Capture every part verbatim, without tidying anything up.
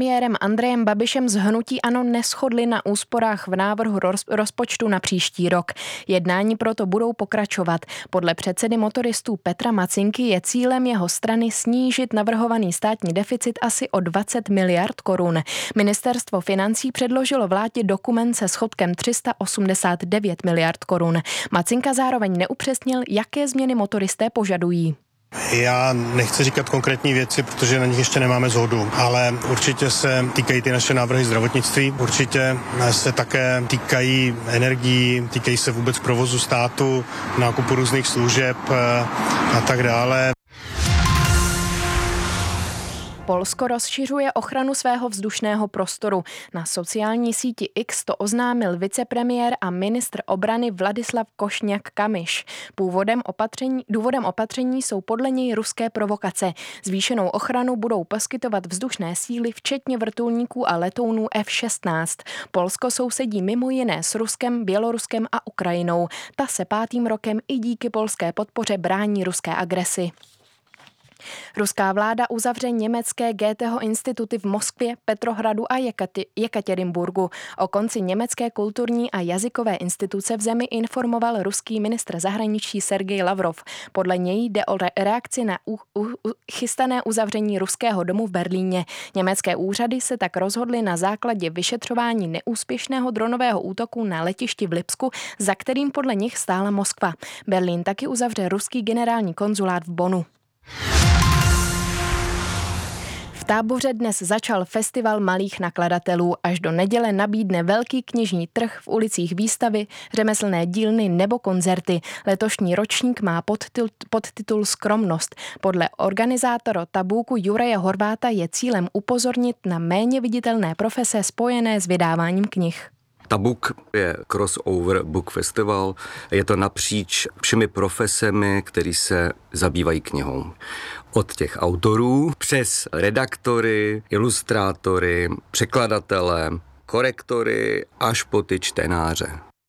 premiérem Andrejem Babišem z hnutí ANO neshodli na úsporách v návrhu roz, rozpočtu na příští rok. Jednání proto budou pokračovat. Podle předsedy motoristů Petra Macinky je cílem jeho strany snížit navrhovaný státní deficit asi o dvacet miliard korun. Ministerstvo financí předložilo vládě dokument se schodkem tři sta osmdesát devět miliard korun. Macinka zároveň neupřesnil, jaké změny motoristé požadují. Já nechci říkat konkrétní věci, protože na nich ještě nemáme shodu, ale určitě se týkají ty naše návrhy zdravotnictví, určitě se také týkají energií, týkají se vůbec provozu státu, nákupu různých služeb a tak dále. Polsko rozšiřuje ochranu svého vzdušného prostoru. Na sociální síti X to oznámil vicepremiér a ministr obrany Vladislav Košňák-Kamyš. Původem opatření, důvodem opatření jsou podle něj ruské provokace. Zvýšenou ochranu budou poskytovat vzdušné síly, včetně vrtulníků a letounů F šestnáct. Polsko sousedí mimo jiné s Ruskem, Běloruskem a Ukrajinou. Ta se pátým rokem i díky polské podpoře brání ruské agresi. Ruská vláda uzavře německé Goetheho instituty v Moskvě, Petrohradu a Jekati- Jekatěrinburgu. O konci německé kulturní a jazykové instituce v zemi informoval ruský ministr zahraničí Sergej Lavrov. Podle něj jde o reakci na u- u- chystané uzavření ruského domu v Berlíně. Německé úřady se tak rozhodly na základě vyšetřování neúspěšného dronového útoku na letišti v Lipsku, za kterým podle nich stála Moskva. Berlín taky uzavře ruský generální konzulát v Bonnu. V Táboře dnes začal festival malých nakladatelů. Až do neděle nabídne velký knižní trh, v ulicích výstavy, řemeslné dílny nebo koncerty. Letošní ročník má podtitul, podtitul Skromnost. Podle organizátora Tabůku Juraje Horváta je cílem upozornit na méně viditelné profese spojené s vydáváním knih. Tabuk je crossover book festival, je to napříč všemi profesemi, který se zabývají knihou. Od těch autorů přes redaktory, ilustrátory, překladatele, korektory až po ty čtenáře.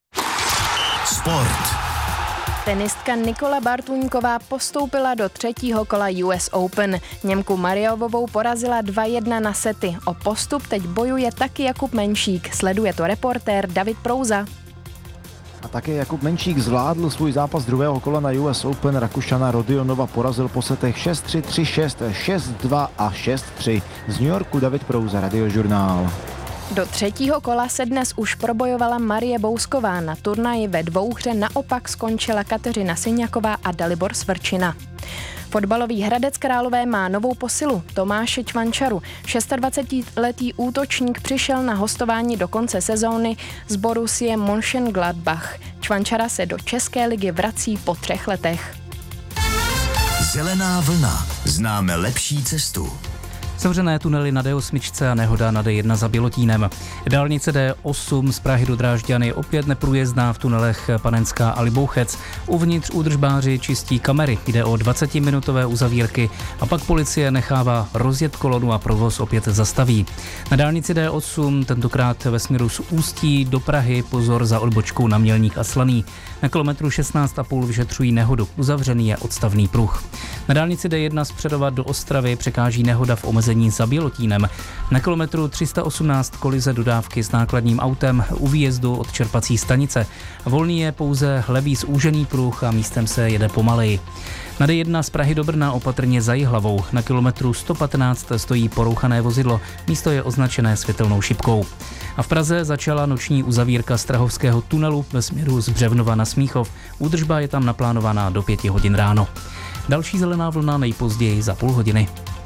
Sport. Tenistka Nikola Bartuňková postoupila do třetího kola U S Open. Němku Mariovovou porazila dva jedna na sety. O postup teď bojuje taky Jakub Menšík. Sleduje to reportér David Prouza. A také Jakub Menšík zvládl svůj zápas druhého kola na U S Open. Rakušana Rodionova porazil po setech šest tři, tři šest, šest dva a šest tři. Z New Yorku David Prouza, Radiožurnál. Do třetího kola se dnes už probojovala Marie Bousková. Na turnaji ve dvouhře naopak skončila Kateřina Syňaková a Dalibor Svrčina. Fotbalový Hradec Králové má novou posilu, Tomáše Čvančaru. dvacetšestiletý útočník přišel na hostování do konce sezóny z Borussie Mönchengladbach. Čvančara se do České ligy vrací po třech letech. Zelená vlna. Známe lepší cestu. Zavřené tunely na D osm a nehoda na D jedna za Bělotínem. Dálnice D osm z Prahy do Drážďany opět neprůjezdná v tunelech Panenská a Libouchec. Uvnitř údržbáři čistí kamery, jde o dvacetiminutové uzavírky a pak policie nechává rozjet kolonu a provoz opět zastaví. Na dálnici D osm tentokrát ve směru z Ústí do Prahy pozor za odbočkou na Mělník a Slaný. Na kilometru šestnáct a půl vyšetřují nehodu, uzavřený je odstavný pruh. Na dálnici D jedna z Přerova do Ostravy překáží nehoda v omezení za Bělotínem. Na kilometru tři sta osmnáct kolize dodávky s nákladním autem u výjezdu od čerpací stanice. Volný je pouze levý zúžený pruh a místem se jede pomaleji. Na D jedna z Prahy do Brna opatrně za Jihlavou. Na kilometru sto patnáct stojí porouchané vozidlo, místo je označené světelnou šipkou. A v Praze začala noční uzavírka Strahovského tunelu ve směru z Břevnova na Smíchov. Údržba je tam naplánovaná do pěti hodin ráno. Další zelená vlna nejpozději za půl hodiny.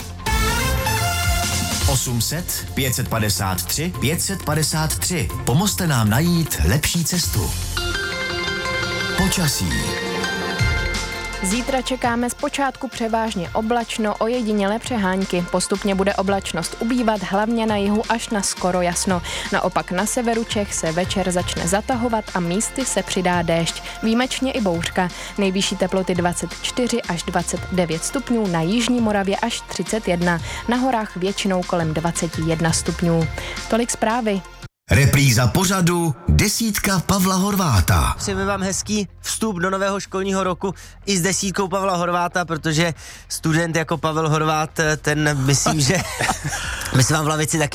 osm set, pět set padesát tři, pět set padesát tři. Pomozte nám najít lepší cestu. Počasí. Zítra čekáme zpočátku převážně oblačno, ojedinělé přehánky. Postupně bude oblačnost ubývat, hlavně na jihu až na skoro jasno. Naopak na severu Čech se večer začne zatahovat a místy se přidá déšť. Výjimečně i bouřka. Nejvyšší teploty dvacet čtyři až dvacet devět stupňů, na jižní Moravě až třicet jedna. Na horách většinou kolem dvacet jedna stupňů. Tolik zprávy. Repríza pořadu Desítka Pavla Horváta. Přejeme vám hezký vstup do nového školního roku i s desítkou Pavla Horváta, protože student jako Pavel Horvát, ten myslím, že my se vám v lavici taky